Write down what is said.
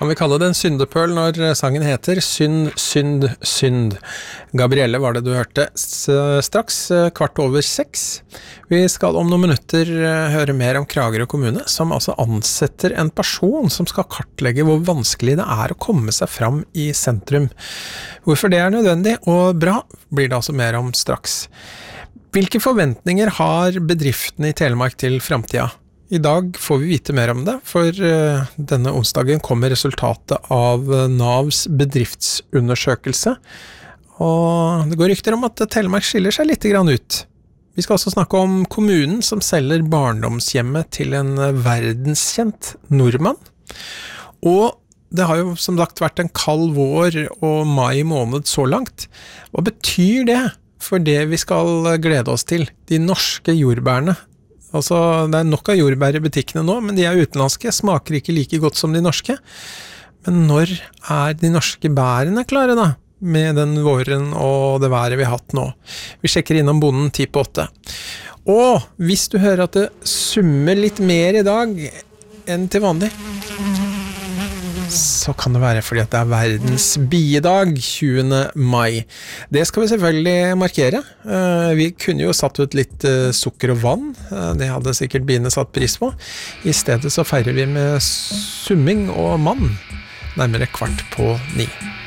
Kan vi kalle det en syndepøl når sangen heter Synd, synd, synd. Gabrielle var det du hørte straks, 6:15. Vi skal om noen minutter høre mer om Kragerø kommune, som altså ansetter en person som skal kartlegge hvor vanskelig det er å komme seg fram i sentrum. Hvorfor det er nødvendig og bra, blir det altså mer om straks. Hvilke forventninger har bedriftene i Telemark til fremtiden? I dag får vi vite mer om det, for denne onsdagen kommer resultatet av Navs bedriftsundersøkelse, og det går rykter om at Telemark skiller seg litt grann ut. Vi skal også snakke om kommunen som selger barndomshjemmet til en verdenskjent nordmann, og det har jo som sagt vært en kald vår og mai måned så langt. Hva betyr det for det vi skal glede oss til, de norske jordbærene? Altså, det er nok av jordbær i butikkene nå, men de er utenlandske, smaker ikke like godt som de norske. Men når er de norske bærene klare da, med den våren og det været vi har hatt nå? Vi sjekker innom bonden 7:50. Og hvis du hører at det summer litt mer i dag enn til vanlig, så kan det være fordi at det er verdens biedag 20. mai. Det skal vi selvfølgelig markere. Vi kunne jo satt ut litt sukker og vann. Det hadde sikkert biene satt pris på. I stedet så feirer vi med summing og mann, nærmere 8:15.